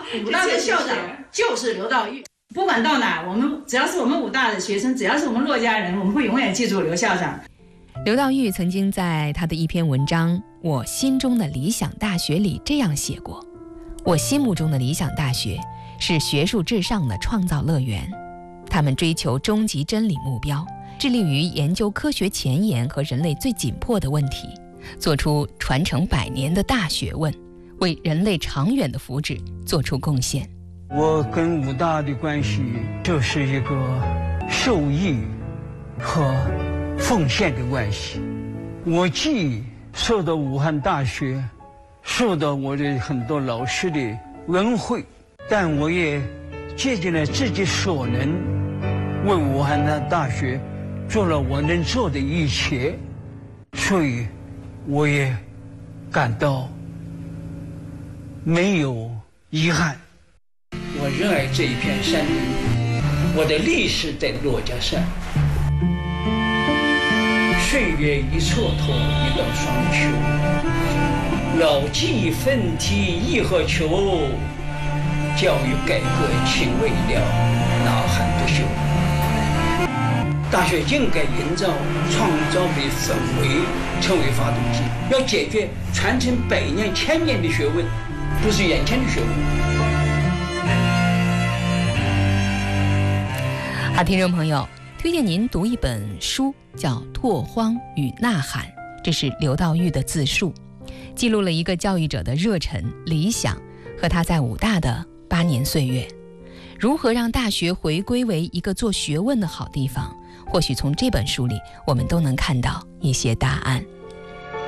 武大的校长就是刘道玉。不管到哪，我们只要是我们武大的学生，只要是我们珞家人，我们会永远记住刘校长。 刘道玉曾经在他的一篇文章《我心中的理想大学》里这样写过：我心目中的理想大学是学术至上的创造乐园，他们追求终极真理目标，致力于研究科学前沿和人类最紧迫的问题，做出传承100年的大学问，为人类长远的福祉做出贡献。 我跟武大的关系就是一个受益和奉献的关系。我既受到武汉大学，受到我的很多老师的恩惠，但我也竭尽了自己所能，为武汉大学做了我能做的一切，所以我也感到没有遗憾。我热爱这一片山林，我的历史在珞珈山。岁月一蹉跎一道双秋，老骥奋蹄一何求？教育改革请未了，呐喊不休。大学应该营造创造的氛围，成为发动机，要解决传承100年、1000年的学问，不是眼前的学问。 好，听众朋友，推荐您读一本书，叫《拓荒与呐喊》，这是刘道玉的自述，记录了一个教育者的热忱、理想和他在武大的8年岁月。如何让大学回归为一个做学问的好地方？或许从这本书里，我们都能看到一些答案。